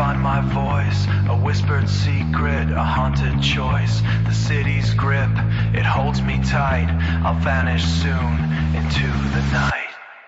find my voice, a whispered secret, a haunted choice. The city's grip, it holds me tight. I'll vanish soon into the night.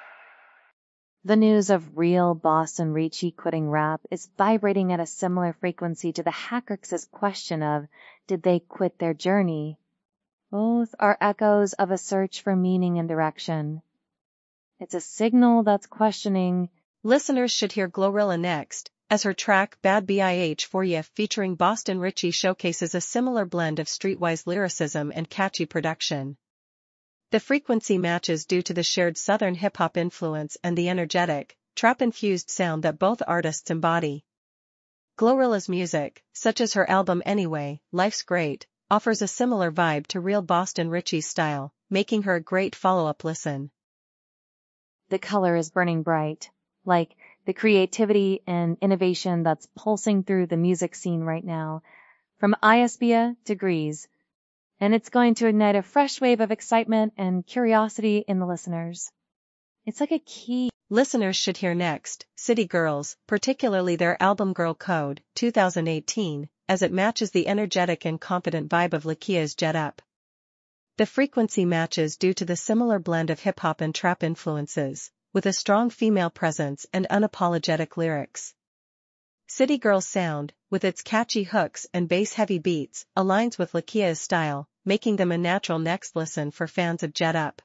The news of real Boston Ricci quitting rap is vibrating at a similar frequency to the Hackrix's question of, did they quit their journey? Both are echoes of a search for meaning and direction. It's a signal that's questioning. Listeners should hear Glorilla next, as her track Bad Bitch for Ya featuring Boston Ricci showcases a similar blend of streetwise lyricism and catchy production. The frequency matches due to the shared Southern hip-hop influence and the energetic, trap-infused sound that both artists embody. Glorilla's music, such as her album Anyway, Life's Great, offers a similar vibe to real Boston Ricci's style, making her a great follow-up listen. The color is burning bright, like the creativity and innovation that's pulsing through the music scene right now, from ISBA to Grease. And it's going to ignite a fresh wave of excitement and curiosity in the listeners. It's like a key. Listeners should hear next, City Girls, particularly their album Girl Code, 2018, as it matches the energetic and confident vibe of Lakia's Jet Up. The frequency matches due to the similar blend of hip-hop and trap influences, with a strong female presence and unapologetic lyrics. City Girls' sound, with its catchy hooks and bass-heavy beats, aligns with Lakia's style, making them a natural next listen for fans of Jet Up.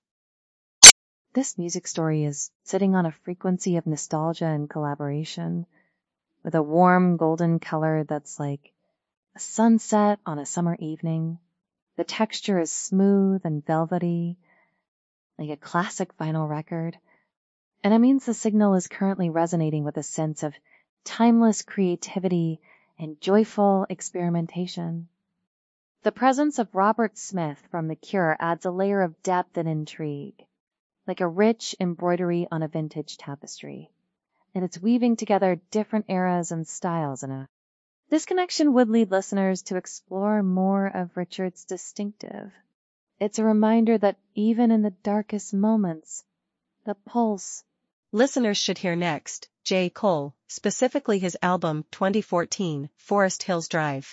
This music story is sitting on a frequency of nostalgia and collaboration, with a warm golden color that's like a sunset on a summer evening. The texture is smooth and velvety, like a classic vinyl record. And it means the signal is currently resonating with a sense of timeless creativity and joyful experimentation. The presence of Robert Smith from The Cure adds a layer of depth and intrigue, like a rich embroidery on a vintage tapestry. And it's weaving together different eras and styles in a. This connection would lead listeners to explore more of Richard's distinctive. It's a reminder that even in the darkest moments, the pulse. Listeners should hear next, J. Cole, specifically his album 2014, Forest Hills Drive.